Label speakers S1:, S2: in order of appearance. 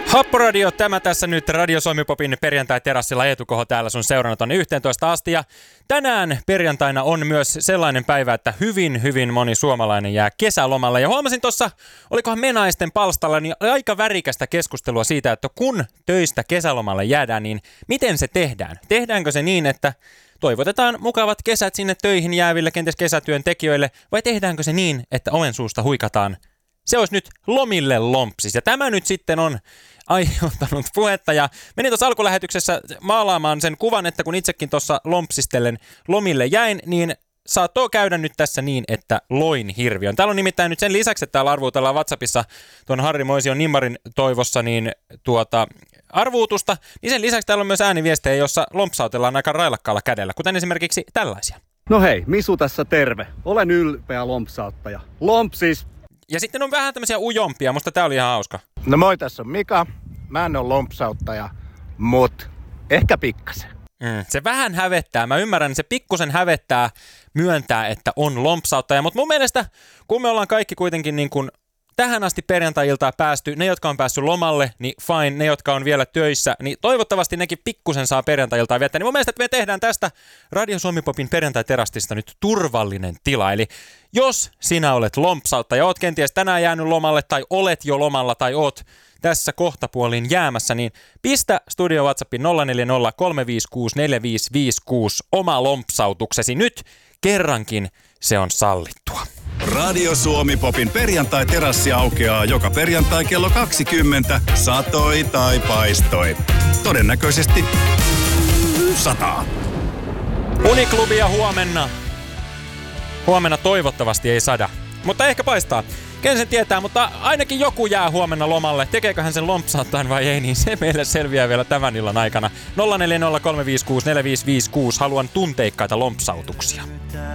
S1: Happoradio, tämä tässä nyt Radio Suomi-popin perjantai-terassilla. Eetu Koho täällä sun seurana tonne 11 asti. Ja tänään perjantaina on myös sellainen päivä, että hyvin moni suomalainen jää kesälomalle. Ja huomasin tuossa, olikohan me naisten palstalla, niin aika värikästä keskustelua siitä, että kun töistä kesälomalle jäädään, niin miten se tehdään? Tehdäänkö se niin, että toivotetaan mukavat kesät sinne töihin jääville, kenties kesätyöntekijöille, vai tehdäänkö se niin, että oven suusta huikataan? Se olisi nyt lomille lompsis. Ja tämä nyt sitten on aiheuttanut puhetta. Ja menin tuossa alkulähetyksessä maalaamaan sen kuvan, että kun itsekin tuossa lompsistellen lomille jäin, niin saattoi käydä nyt tässä niin, että loin hirviön. Täällä on nimittäin nyt sen lisäksi, että täällä arvuutellaan WhatsAppissa tuon Harri Moision Nimmarin toivossa niin arvuutusta, niin sen lisäksi täällä on myös ääniviestejä, jossa lompsautellaan aika railakkaalla kädellä, kuten esimerkiksi tällaisia.
S2: No hei, Misu tässä terve. Olen ylpeä lompsauttaja. Lompsis!
S1: Ja sitten on vähän tämmöisiä ujompia, musta tää oli ihan hauska.
S3: No moi, tässä on Mika. Mä en ole lompsauttaja, mut ehkä pikkasen.
S1: Se vähän hävettää. Mä ymmärrän, se pikkusen hävettää myöntää, että on lompsauttaja. Mutta mun mielestä, kun me ollaan kaikki kuitenkin niin kuin tähän asti perjantai-iltaan päästy, ne jotka on päässyt lomalle, niin fine. Ne jotka on vielä töissä, niin toivottavasti nekin pikkusen saa perjantai-iltaa viettää. Niin mun mielestä, että me tehdään tästä Radio Suomi-popin perjantai-terastista nyt turvallinen tila. Eli jos sinä olet lompsauttaja, oot kenties tänään jäänyt lomalle tai olet jo lomalla tai oot tässä kohtapuoliin jäämässä, niin pistä Studio WhatsAppin 040 356 4556 oma lompsautuksesi. Nyt kerrankin se on sallittua.
S4: Radio Suomi-popin perjantai-terassi aukeaa joka perjantai kello 20, satoi tai paistoi. Todennäköisesti sataa.
S1: Uniklubia huomenna. Huomenna toivottavasti ei sada, mutta ehkä paistaa. Ken sen tietää, mutta ainakin joku jää huomenna lomalle. Tekeekö hän sen lompsauttaan vai ei, niin se meille selviää vielä tämän illan aikana. 040 356 4556. Haluan tunteikkaita lompsautuksia.